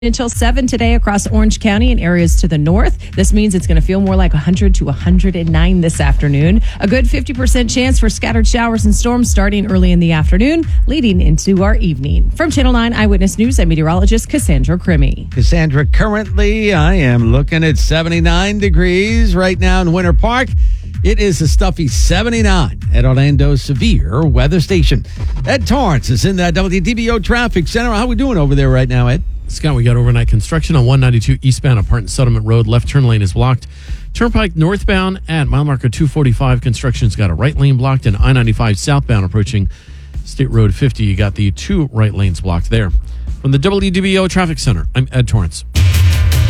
Until 7 today across Orange County and areas to the north. This means it's going to feel more like 100 to 109 this afternoon. A good 50% chance for scattered showers and storms starting early in the afternoon, leading into our evening. From Channel 9 Eyewitness News, I'm meteorologist Cassandra Crimmy. Cassandra, currently I am looking at 79 degrees right now in Winter Park. It is a stuffy 79 at Orlando's Severe Weather Station. Ed Torrance is in that WDBO Traffic Center. How are we doing over there right now, Ed? Scott, we got overnight construction on 192 eastbound at Parton Settlement Road. Left turn lane is blocked. Turnpike northbound at mile marker 245. Construction's got a right lane blocked, and I-95 southbound approaching State Road 50. You got the two right lanes blocked there. From the WDBO Traffic Center, I'm Ed Torrance.